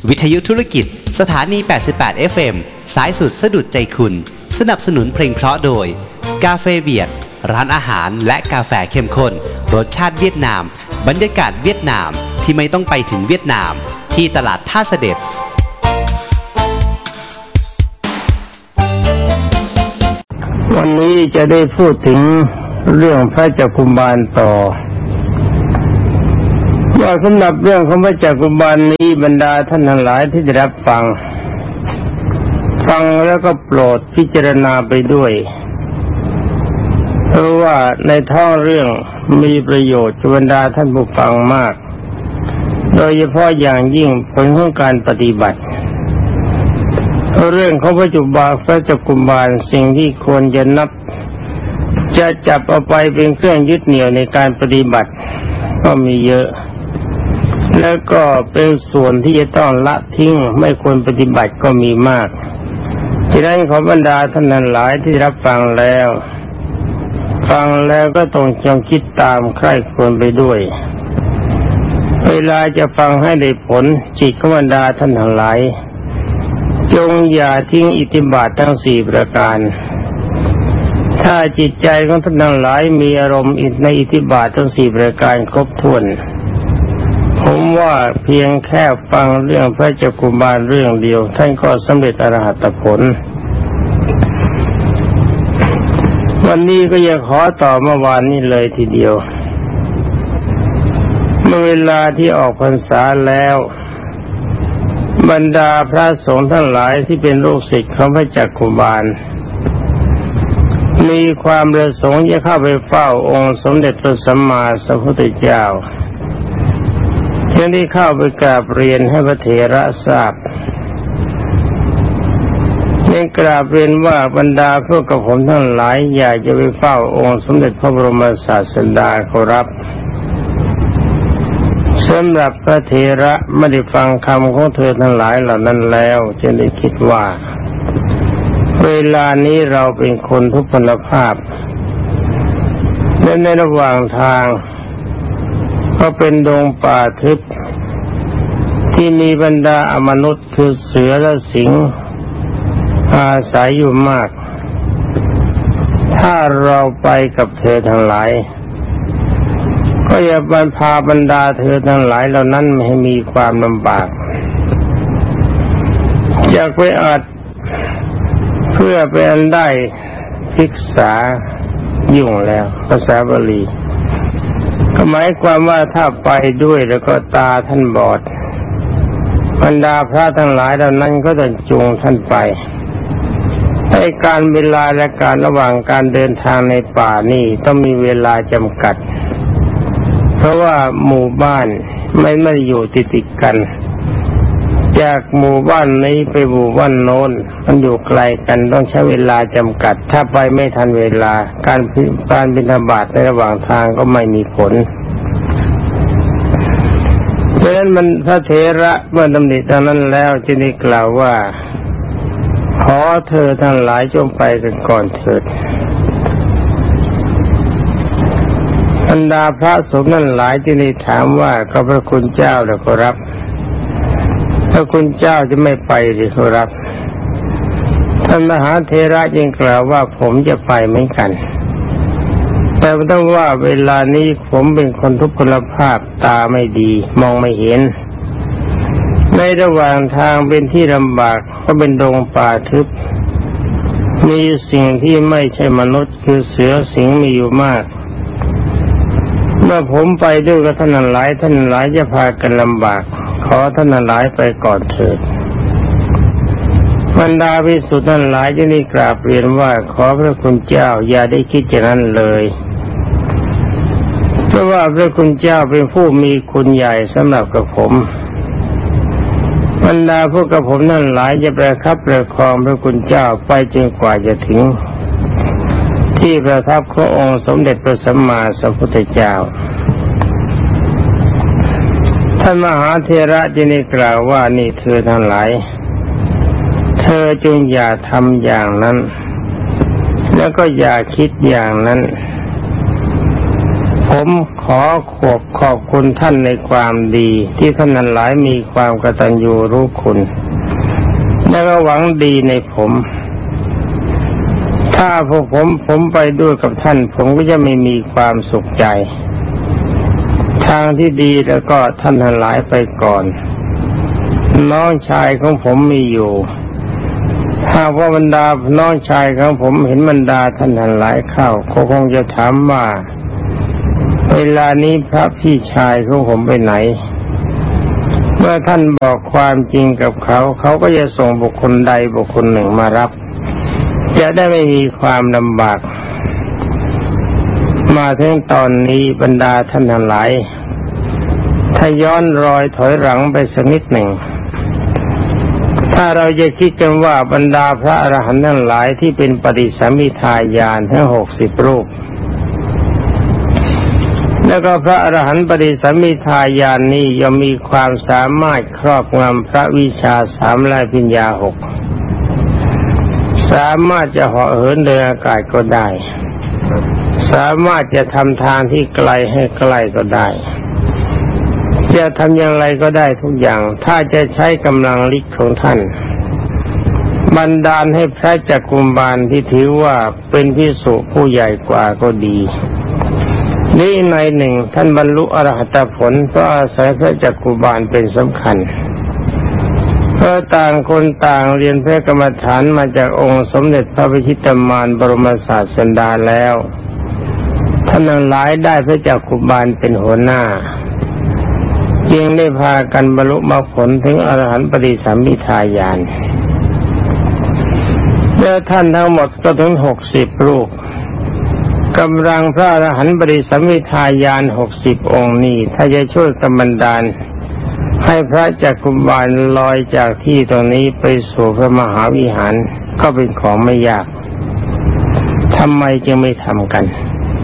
วิทยุธุรกิจสถานี88 FM สายสุดสะดุดใจคุณสนับสนุนเพลงเพราะโดยกาเฟเวียดร้านอาหารและกาแฟเข้มข้นรสชาติเวียดนามบรรยากาศเวียดนามที่ไม่ต้องไปถึงเวียดนามที่ตลาดท่าเสด็จวันนี้จะได้พูดถึงเรื่องพระจักกุมารต่อว่าสำหรับเรื่องของพระจักกุมารนี้บรรดาท่านทั้งหลายที่ได้รับฟังแล้วก็โปรดพิจารณาไปด้วยเพราะว่าในท้องเรื่องมีประโยชน์กับบรรดาท่านผู้ฟังมากโดยเฉพาะอย่างยิ่งผลของการปฏิบัติเรื่องของพระจักกุมารสิ่งที่ควรจะนับจะจับเอาไปเป็นเครื่องยึดเหนี่ยวในการปฏิบัติก็มีเยอะแล้วก็เป็นส่วนที่จะต้องละทิ้งไม่ควรปฏิบัติก็มีมากฉะนั้นขอบรรดาท่านหลายที่รับฟังแล้วก็ต้องจงคิดตามใคร่ควรไปด้วยเวลาจะฟังให้ได้ผลจิตของบรรดาท่านทั้งหลายจงอย่าทิ้งอิทธิบาททั้ง4ประการถ้าจิตใจของท่านทั้งหลายมีอารมณ์ในอิทธิบาททั้ง4ประการครบถ้วนผมว่าเพียงแค่ฟังเรื่องพระจักกุมารเรื่องเดียวท่านก็สำเร็จอรหัตผลวันนี้ก็จะขอต่อเมื่อวานนี้เลยทีเดียวเมื่อเวลาที่ออกพรรษาแล้วบรรดาพระสงฆ์ทั้งหลายที่เป็นลูกศิษย์ของพระจักกุมารมีความประสงค์จะเข้าไปเฝ้าองค์สมเด็จพระสัมมาสัมพุทธเจ้าจึงได้เข้าไปกราบเรียนให้พระเถระทราบได้กราบเรียนว่าบรรดาพวกกระผมทั้งหลายอยากจะไปเฝ้าองค์สมเด็จพระบรมศาสดาขอรับสำหรับพระเถระไม่ได้ฟังคำของเธอทั้งหลายเหล่านั้นแล้วจึงได้คิดว่าเวลานี้เราเป็นคนทุพพลภาพและในระหว่างทางก็เป็นดงป่าทึบที่มีบรรดาอมนุษย์คือเสือและสิงห์อาศัยอยู่มากถ้าเราไปกับเธอทั้งหลายก็อย่าพาบรรดาเธอทั้งหลายเหล่านั้นไม่ให้มีความลำบากอยากไปอาจเพื่อเป็นได้ศึกษายุ่งแล้วภาษาบาลีก็หมายความว่าถ้าไปด้วยแล้วก็ตาท่านบอดบรรดาพระทั้งหลายเหล่านั้นก็จะจูงท่านไปให้การเวลาและการระหว่างการเดินทางในป่านี่ต้องมีเวลาจำกัดเพราะว่าหมู่บ้านไม่อยู่ติดกันจากหมู่บ้านนี้ไปหมู่บ้านโน้นมันอยู่ไกลกันต้องใช้เวลาจำกัดถ้าไปไม่ทันเวลาการบิณฑบาตในระหว่างทางก็ไม่มีผลเพราะฉะนั้นมันพระเถระเมื่อดำริตอนนั้นแล้วจึงได้กล่าวว่าขอเธอทั้งหลายจงไปกันก่อนเถิดบรรดาพระสงฆ์นั้นหลายจึงได้ถามว่าก็พระคุณเจ้าแล้วขอรับถ้าคุณเจ้าจะไม่ไปหรือขอรับท่านมหาเถระยังกล่าวว่าผมจะไปเหมือนกันแต่ต้องว่าเวลานี้ผมเป็นคนทุพพลภาพตาไม่ดีมองไม่เห็นในระหว่างทางเป็นที่ลำบากก็เป็นดงป่าทึบมีสิ่งที่ไม่ใช่มนุษย์คือเสือสิงห์มีอยู่มากเมื่อผมไปด้วยกับท่านหลายจะพากันลำบากขอท่านหลายไปก่อนเถิดบรรดาภิกษุทั้งหลายจึงได้กราบเรียนว่าขอพระคุณเจ้าอย่าได้คิดอย่างนั้นเลยเพราะว่าพระคุณเจ้าเป็นผู้มีคุณใหญ่สำหรับกับผมบรรดาพวกกับผมนั่นหลายจะประคับประคองพระคุณเจ้าไปจนกว่าจะถึงที่ประทับขององค์สมเด็จพระสัมมาสัมพุทธเจ้าท่านมหาเถระจึงได้กล่าวว่านี่เธอทั้งหลายเธอจงอย่าทำอย่างนั้นแล้วก็อย่าคิดอย่างนั้นผมขอขอบคุณท่านในความดีที่ท่านนั้นหลายมีความกตัญญูรู้คุณและก็หวังดีในผมถ้าพวกผมไปด้วยกับท่านผมก็จะไม่มีความสุขใจทางที่ดีแล้วก็ท่านทั้งหลายไปก่อนน้องชายของผมมีอยู่ถ้าว่าบรรดาน้องชายของผมเห็นบรรดาท่านทั้งหลายเข้าเขาคงจะถามว่าเวลานี้พระพี่ชายของผมไปไหนเมื่อท่านบอกความจริงกับเขาเขาก็จะส่งบุคคลใดบุคคลหนึ่งมารับจะได้ไม่มีความลำบากมาถึงตอนนี้บรรดาท่านทั้งหลายถ้าย้อนรอยถอยหลังไปสักนิดหนึ่งถ้าเราจะคิดกันว่าบรรดาพระอรหันต์ทั้งหลายที่เป็นปฏิสัมภิทาญาณทั้ง60 รูปแล้วก็พระอรหันต์ปฏิสัมภิทาญาณนี้ย่อมมีความสามารถครอบงำพระวิชา3และปัญญา6สามารถจะเหาะเหินเดินอากาศก็ได้สามารถจะทำทางที่ไกลให้ใกล้ก็ได้จะทำอย่างไรก็ได้ทุกอย่างถ้าจะใช้กำลังฤทธิ์ของท่านบันดาลให้พระจักกุมบาลที่ถือว่าเป็นภิกษุผู้ใหญ่กว่าก็ดีนี่ในหนึ่งท่านบรรลุอรหัตผลก็อาศัยพระจักกุบาลเป็นสำคัญเพราะต่างคนต่างเรียนพระกรรมฐานมาจากองค์สมเด็จพระพิชิตมารบรมศาสดาแล้วท่านทั้งหลายได้พระจักกุบาลเป็นหัวหน้าจึงได้พากันบรรลุมรรคผลถึงอรหันต์ปฏิสัมภิทาญาณแล้วท่านทั้งหมดก็ถึง60 รูปกำลังพระอรหันต์ปฏิสัมภิทาญาณ60 องค์นี้ถ้าจะช่วยกำบันดาลให้พระจักกุบาลลอยจากที่ตรงนี้ไปสู่พระมหาวิหารก็เป็นของไม่ยากทำไมจึงไม่ทำกัน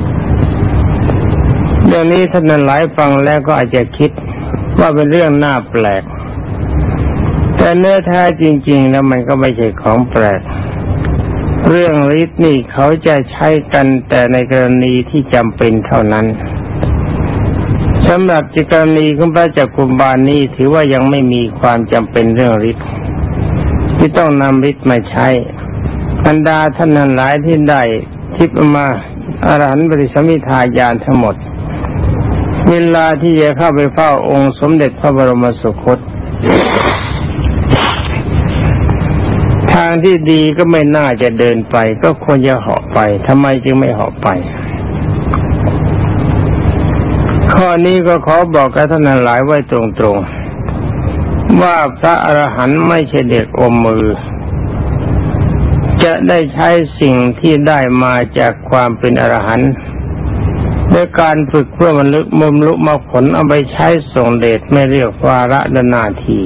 เรื่องนี้ท่านหลายฟังแล้วก็อาจจะคิดว่าเป็นเรื่องน่าแปลกแต่เนื้อแท้จริงๆแล้วมันก็ไม่ใช่ของแปลกเรื่องฤทธิ์นี่เขาจะใช้กันแต่ในกรณีที่จำเป็นเท่านั้นสำหรับกรณีของพระจักกุบาลนี้ถือว่ายังไม่มีความจำเป็นเรื่องฤทธิ์ที่ต้องนำฤทธิ์มาใช้บรรดาท่านหลายที่ได้ทิพย์มาอรหันต์ปฏิสัมภิทาญาณทั้งหมดเวลาที่จะเข้าไปเฝ้าองค์สมเด็จพระบรมสุคตทางที่ดีก็ไม่น่าจะเดินไปก็ควรจะเหาะไปทำไมจึงไม่เหาะไปข้อนี้ก็ขอบอกกับท่านหลายไว้ตรงๆว่าพระอรหันต์ไม่ใช่เด็กอมมือจะได้ใช้สิ่งที่ได้มาจากความเป็นอรหันต์ด้วยการฝึกเพื่อบรรลุมรรคผลเอาไปใช้ส่งเดชไม่เรียกวาระนาที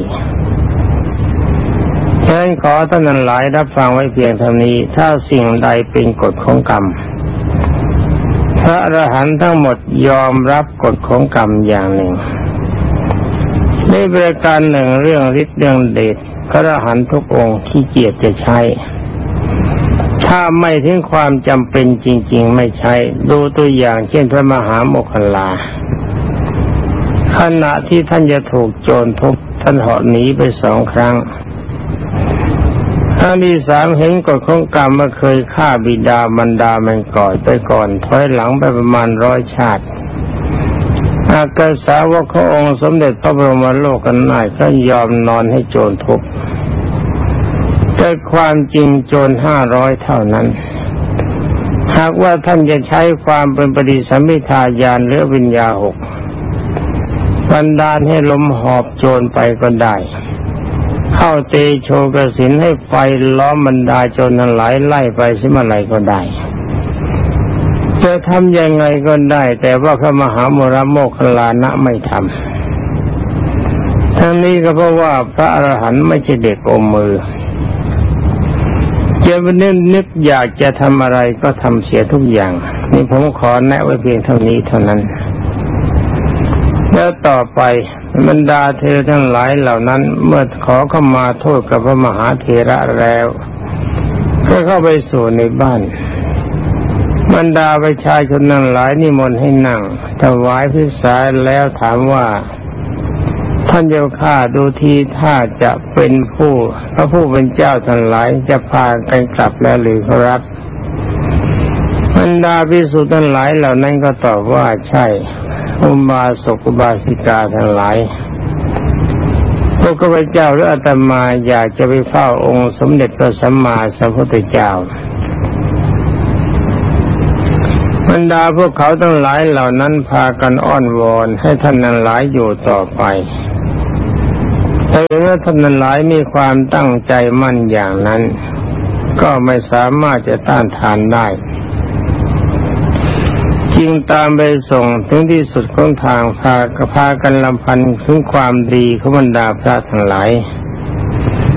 ฉะนั้นขอท่านหลายรับฟังไว้เพียงเท่านี้ถ้าสิ่งใดเป็นกฎของกรรมพระอรหันต์ทั้งหมดยอมรับกฎของกรรมอย่างหนึ่งในประการหนึ่งเรื่องฤทธิ์เรื่องเดชพระอรหันต์ทุกองค์ขี้เกียจจะใช้ถ้าไม่ถึงความจำเป็นจริงๆไม่ใช้ดูตัวอย่างเช่นพระมหาโมคคัลลาขณะที่ท่านจะถูกโจรทุบท่านเหาะหนีไป2 ครั้งครั้งที่3เห็นกฎของกรรมว่าเคยฆ่าบิดามารดามันก่อนไปก่อนถอยหลังไปประมาณ100 ชาติอากาสาวกขององค์สมเด็จพระบรมโลกนาถก็ยอมนอนให้โจรทุบแต่ความจริงโจร500เท่านั้นหากว่าท่านจะใช้ความเป็นปฏิสัมภิทาญาณหรือวิญญา6บันดาลให้ลมหอบโจรไปก็ได้เข้าเตโชกสินให้ไฟล้อมบรรดาโจรทั้งหลายไล่ไปสิเมื่อไรก็ได้จะทำยังไงก็ได้แต่ว่าพระมหาโมคคัลลานะไม่ทำทั้งนี้ก็เพราะว่าพระอรหันต์ไม่ใช่เด็กอมมือจะนึกอยากจะทำอะไรก็ทำเสียทุกอย่างนี่ผมขอแนะไว้เพียงเท่านี้เท่านั้นแล้วต่อไปบรรดาเธอทั้งหลายเหล่านั้นเมื่อขอเข้ามาโทษกับพระมหาเถระแล้วก็เข้าไปสู่ในบ้านบรรดาประชาชนทั้งหลายนิมนต์ให้นั่งถวายพิสารแล้วถามว่าท่านเจ้าข้าดูทีถ้าจะเป็นพระผู้เป็นเจ้าทั้งหลายจะพากันกลับแล้วหรือครับบรรดาภิกษุทั้งหลายเหล่านั้นก็ตอบว่าใช่อุบาสกอุบาสิกาทั้งหลายพวกข้าพเจ้าและอาตมาอยากจะไปเฝ้าองค์สมเด็จพระสัมมาสัมพุทธเจ้าบรรดาพวกเขาทั้งหลายเหล่านั้นพากันอ้อนวอนให้ท่านทั้งหลายอยู่ต่อไปแต่เมื่อท่านทั้งหลายมีความตั้งใจมั่นอย่างนั้นก็ไม่สามารถจะต้านทานได้จึงตามไปส่งถึงที่สุดของทางพากันลำพันถึงความดีของบรรดาพระทั้งหลาย